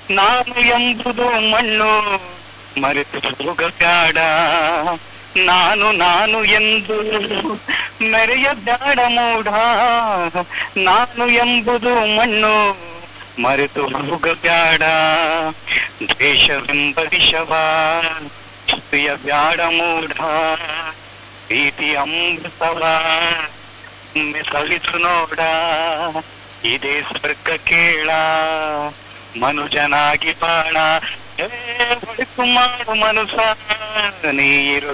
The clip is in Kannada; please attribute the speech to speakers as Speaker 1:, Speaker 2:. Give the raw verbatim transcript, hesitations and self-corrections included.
Speaker 1: ನಾನು ಎಂಬುದು ಮಣ್ಣು ಮರೆತು ಹೋಗ ಬ್ಯಾಡ. ನಾನು ನಾನು ಎಂದು ಮೆರೆಯ ಬ್ಯಾಡ ಮೂಢ. ನಾನು ಎಂಬುದು ಮಣ್ಣು ಮರೆತು ಹೋಗ ಬ್ಯಾಡ. ದ್ವೇಷವೆಂಬ ವಿಷವ ಪ್ರಿಯ ಬ್ಯಾಡ ಮೂಢ. ಪ್ರೀತಿ ಅಮೃತವ ಒಮ್ಮೆ ಸವಿಸು ನೋಡ. ಇದೇ ಸ್ವರ್ಗ ಕೇಳ ಮನುಜನಾಗಿ ಬಾಣ. ಏ ಹೊಳಕು ಮಾಡು ಮನುಷ್ಯ ನೀರು